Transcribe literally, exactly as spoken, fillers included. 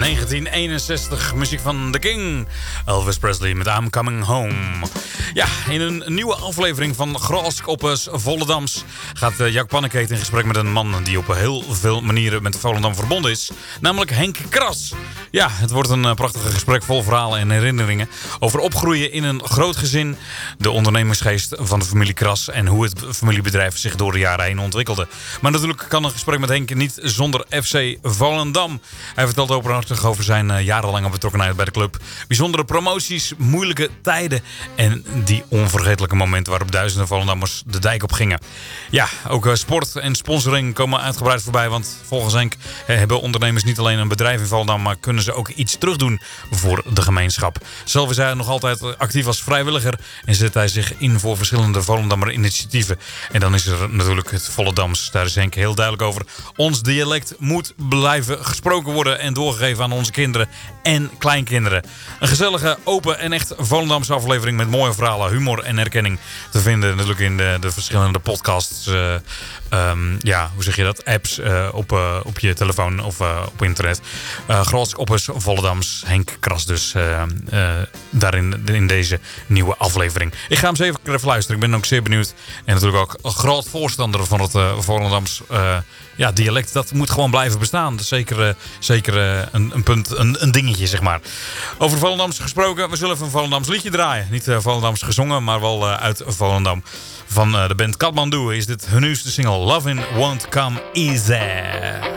negentien eenenzestig, muziek van The King. Elvis Presley met I'm Coming Home. Ja, in een nieuwe aflevering van Graaskoppers Volendams gaat Jack Pannekeet in gesprek met een man die op heel veel manieren met Volendam verbonden is. Namelijk Henk Kras. Ja, het wordt een prachtig gesprek vol verhalen en herinneringen over opgroeien in een groot gezin, de ondernemingsgeest van de familie Kras en hoe het familiebedrijf zich door de jaren heen ontwikkelde. Maar natuurlijk kan een gesprek met Henk niet zonder F C Volendam. Hij vertelt openhartig over zijn uh, jarenlange betrokkenheid bij de club. Bijzondere promoties, moeilijke tijden en die onvergetelijke momenten waarop duizenden Volendammers de dijk op gingen. Ja, ook uh, sport en sponsoring komen uitgebreid voorbij. Want volgens Henk uh, hebben ondernemers niet alleen een bedrijf in Volendam, maar kunnen ze ook iets terugdoen voor de gemeenschap. Zelf is hij nog altijd actief als vrijwilliger en zet hij zich in voor verschillende Volendammer initiatieven. En dan is er natuurlijk het Volendams. Daar is Henk heel duidelijk over. Ons dialect moet blijven gesproken worden en doorgegeven aan onze kinderen en kleinkinderen. Een gezellige, open en echt Volendamse aflevering met mooie verhalen, humor en herkenning te vinden natuurlijk in de, de verschillende podcasts. Uh, um, ja, hoe zeg je dat? Apps uh, op, uh, op je telefoon of uh, op internet. Uh, Graaskoppers Volendams, Henk Kras dus uh, uh, daarin in deze nieuwe aflevering. Ik ga hem eens even, even luisteren. Ik ben ook zeer benieuwd. En natuurlijk ook een groot voorstander van het uh, Volendams uh, ja, dialect. Dat moet gewoon blijven bestaan. Dat is zeker, uh, zeker uh, een, een punt, een, een dingetje zeg maar. Over Volendams gesproken. We zullen even een Volendams liedje draaien. Niet uh, Volendams gezongen, maar wel uh, uit Volendam. Van uh, de band Kathmandu is dit hun nieuwste single Lovin' Won't Come Easy.